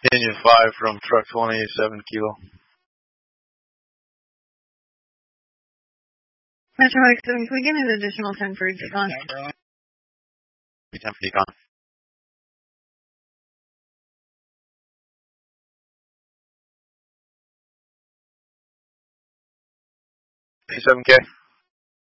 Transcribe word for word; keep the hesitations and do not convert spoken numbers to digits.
Continue five from truck twenty-seven kilo. Metro X seven, can we get an additional ten for decon? ten for decon. twenty-seven K.